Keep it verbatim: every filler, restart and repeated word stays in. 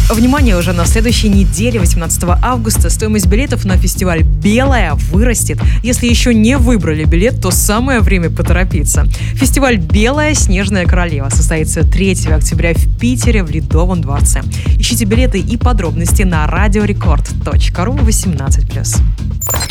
Внимание, уже на следующей неделе, восемнадцатого августа, стоимость билетов на фестиваль «Белая» вырастет. Если еще не выбрали билет, то самое время поторопиться. Фестиваль «Белая. Снежная королева» состоится третьего октября в Питере в Ледовом дворце. Ищите билеты и подробности на радиорекорд точка ру восемнадцать плюс.